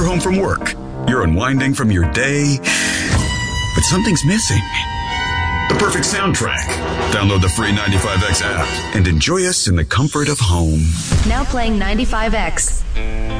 You're home from work. You're unwinding from your day, but something's missing. The perfect soundtrack. Download the free 95X app and enjoy us in the comfort of home. Now playing 95X.